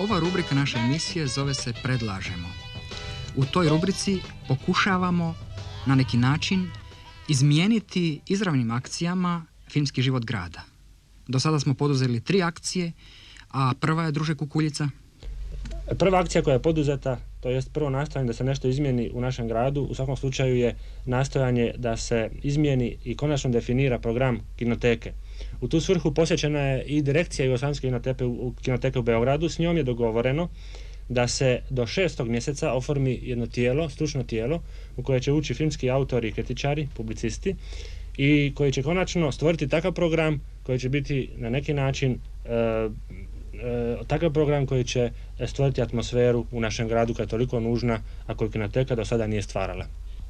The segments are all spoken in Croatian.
Ova rubrika naše emisije zove se Predlažemo. U toj rubrici pokušavamo na neki način izmijeniti izravnim akcijama filmski život grada. Do sada smo poduzeli 3 akcije, a prva je, druže Kukuljica. Prva akcija koja je poduzeta, to jest prvo nastojanje da se nešto izmijeni u našem gradu, u svakom slučaju je nastojanje da se izmijeni i konačno definira program kinoteke. U tu svrhu posjećena je i direkcija Jugoslavenske kinoteke u Beogradu. S njom je dogovoreno da se do 6. mjeseca oformi jedno tijelo, stručno tijelo, u koje će ući filmski autori, kritičari, publicisti i koji će konačno stvoriti takav program koji će biti na neki način takav program koji će stvoriti atmosferu u našem gradu koja je toliko nužna, a koju kinoteka do sada nije stvarala.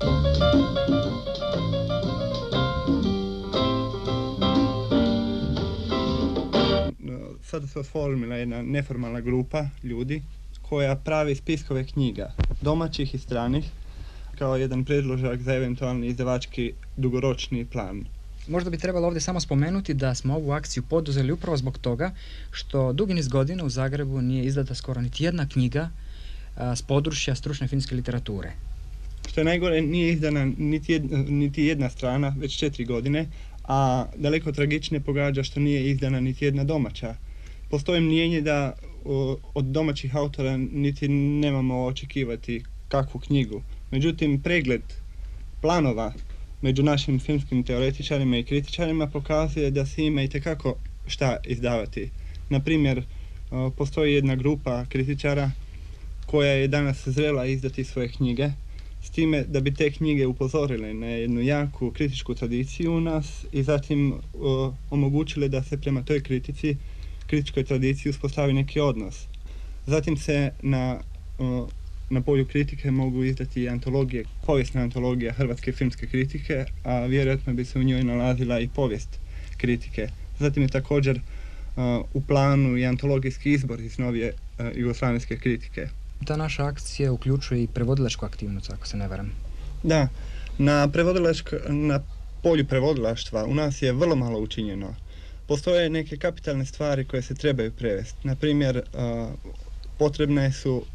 Sada se oformila jedna neformalna grupa ljudi koja pravi spiskove knjiga, domaćih i stranih, kao jedan predložak za eventualni izdavački dugoročni plan. Možda bi trebalo ovdje samo spomenuti da smo ovu akciju poduzeli upravo zbog toga što dugi niz godina u Zagrebu nije izdata skoro niti jedna knjiga s područja stručne filmske literature. Što je najgore, nije izdana niti jedna strana već 4 godine, a daleko tragičnije pogađa što nije izdana niti jedna domaća. Postoji mnijenje da od domaćih autora niti nemamo očekivati kakvu knjigu. Međutim, pregled planova među našim filmskim teoretičarima i kritičarima pokazuje da se ima itekako šta izdavati. Na primjer, postoji jedna grupa kritičara koja je danas zrela izdati svoje knjige, s time da bi te knjige upozorile na jednu jaku kritičku tradiciju u nas i zatim omogućile da se prema toj kritičkoj tradiciji uspostavi neki odnos. Zatim se na polju kritike mogu izdati antologije, povijesna antologija hrvatske filmske kritike, a vjerojatno bi se u njoj nalazila i povijest kritike. Zatim je također u planu i antologijski izbor iz novije jugoslavenske kritike. Ta naša akcija uključuje i prevodilačku aktivnost, ako se ne varam. Da, na polju prevodilaštva u nas je vrlo malo učinjeno. Postoje neke kapitalne stvari koje se trebaju prevesti. Na primjer, potrebne su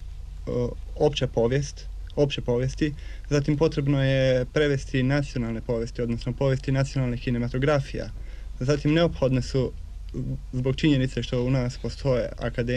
opće povijesti, zatim potrebno je prevesti nacionalne povijesti, odnosno povijesti nacionalnih kinematografija. Zatim neophodne su, zbog činjenice što u nas postoje akademije